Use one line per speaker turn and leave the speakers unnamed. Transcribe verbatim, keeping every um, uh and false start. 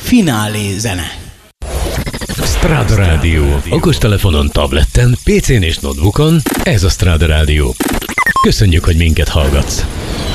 finálé zene.
Strada Rádió. Okostelefonon, tableten, pé cén és notebookon, ez a Strada Rádió. Köszönjük, hogy minket hallgatsz.